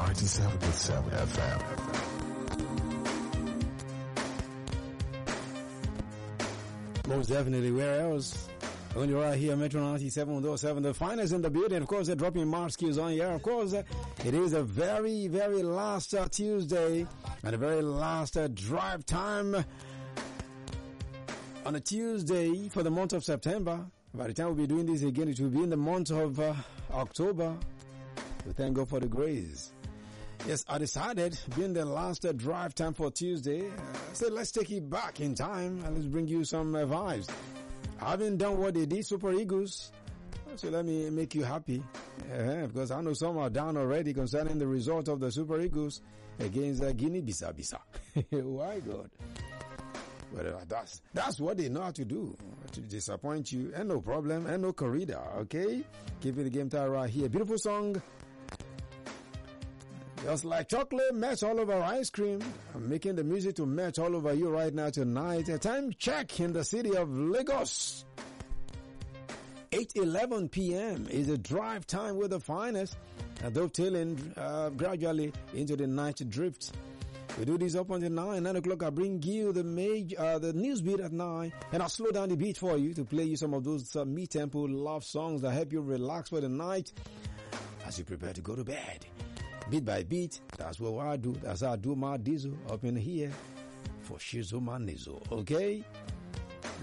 97.7 FM. Most definitely. Where else? Only right here, Metro 97.7, the finest in the building. Of course, they're dropping Mars Q's on here. Of course, it is the very, very last Tuesday and the very last drive time on a Tuesday for the month of September. By the time we'll be doing this again, it will be in the month of October. We thank God for the grace. Yes, I decided, being the last drive time for Tuesday, I said let's take it back in time and let's bring you some vibes. Having done what they did, Super Eagles, so let me make you happy. Because I know some are down already concerning the result of the Super Eagles against Guinea-Bissau. Why God? But that's what they know how to do, to disappoint you, and no problem, and no corrida, okay? Keeping the game tight right here. Beautiful song. Just like chocolate melts all over ice cream, I'm making the music to melt all over you right now tonight. A time check in the city of Lagos. 8:11 p.m. is a drive time with the finest, and dovetailing gradually into the night drift. We do this up until 9 o'clock. I bring you the news beat at 9, and I'll slow down the beat for you to play you some of those mid-tempo love songs that help you relax for the night as you prepare to go to bed. Beat by beat, that's what I do. That's how I do my diesel up in here for Shizo Manizo, okay?